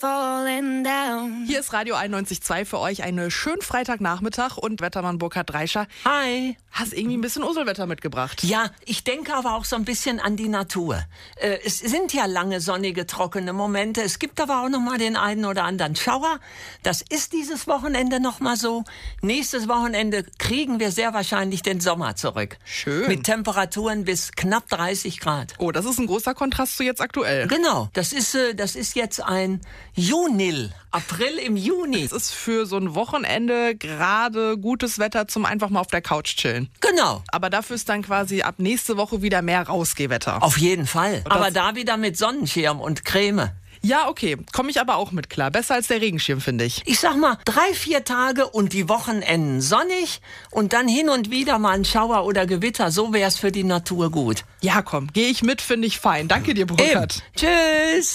falling down. Hier ist Radio 91.2 für euch einen schönen Freitagnachmittag und Wettermann Burkhard Dreischer. Hi. Hast irgendwie ein bisschen Uselwetter mitgebracht. Ja, ich denke aber auch so ein bisschen an die Natur. Es sind ja lange sonnige, trockene Momente. Es gibt aber auch noch mal den einen oder anderen Schauer. Das ist dieses Wochenende noch mal so. Nächstes Wochenende kriegen wir sehr wahrscheinlich den Sommer zurück. Schön. Mit Temperaturen bis knapp 30 Grad. Oh, das ist ein großer Kontrast zu jetzt aktuell. Genau, das ist jetzt ein Junil, April im Juni. Es ist für so ein Wochenende gerade gutes Wetter zum einfach mal auf der Couch chillen. Genau. Aber dafür ist dann quasi ab nächste Woche wieder mehr Rausgehwetter. Auf jeden Fall. Aber da wieder mit Sonnenschirm und Creme. Ja, okay. Komme ich aber auch mit klar. Besser als der Regenschirm, finde ich. Ich sag mal, 3-4 Tage und die Wochenenden sonnig und dann hin und wieder mal ein Schauer oder Gewitter. So wär's für die Natur gut. Ja, komm. Gehe ich mit, finde ich fein. Danke dir, Burkhard. Tschüss.